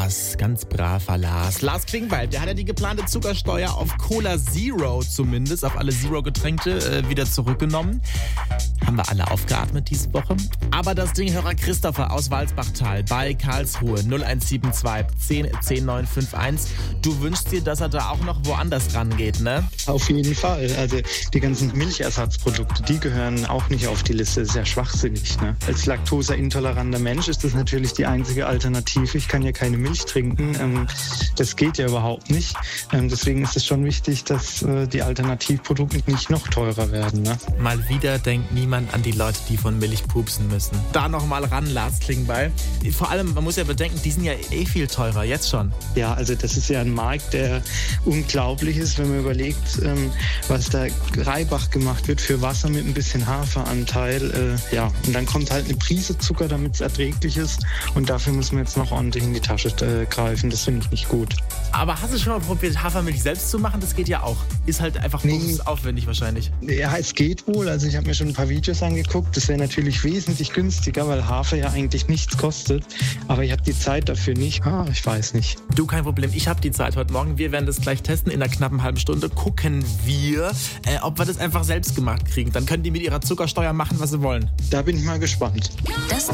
Lars, ganz braver Lars. Lars Klingbeil, der hat ja die geplante Zuckersteuer auf Cola Zero zumindest, auf alle Zero-Getränke wieder zurückgenommen. Haben wir alle aufgeatmet diese Woche. Aber das Dinghörer Christopher aus Walsbachtal bei Karlsruhe 0172 10 10 951. Du wünschst dir, dass er da auch noch woanders rangeht, ne? Auf jeden Fall. Also die ganzen Milchersatzprodukte, die gehören auch nicht auf die Liste. Das ist ja schwachsinnig, ne? Als laktoseintoleranter Mensch ist das natürlich die einzige Alternative. Ich kann ja keine Milch trinken. Das geht ja überhaupt nicht. Deswegen ist es schon wichtig, dass die Alternativprodukte nicht noch teurer werden, ne? Mal wieder denkt niemand an die Leute, die von Milch pupsen müssen. Da noch mal ran, Lars Klingbeil. Vor allem, man muss ja bedenken, die sind ja eh viel teurer, jetzt schon. Ja, also das ist ja ein Markt, der unglaublich ist, wenn man überlegt, was da Reibach gemacht wird für Wasser mit ein bisschen Haferanteil. Und dann kommt halt eine Prise Zucker, damit es erträglich ist. Und dafür muss man jetzt noch ordentlich in die Tasche greifen. Das finde ich nicht gut. Aber hast du schon mal probiert, Hafermilch selbst zu machen? Das geht ja auch. Ist halt einfach aufwendig wahrscheinlich. Ja, es geht wohl. Also ich habe mir schon ein paar Videos angeguckt. Das wäre natürlich wesentlich günstiger, weil Hafer ja eigentlich nichts kostet. Aber ich habe die Zeit dafür nicht. Ich weiß nicht. Du, kein Problem. Ich habe die Zeit heute Morgen. Wir werden das gleich testen. In einer knappen halben Stunde gucken wir, ob wir das einfach selbst gemacht kriegen. Dann können die mit ihrer Zuckersteuer machen, was sie wollen. Da bin ich mal gespannt. Das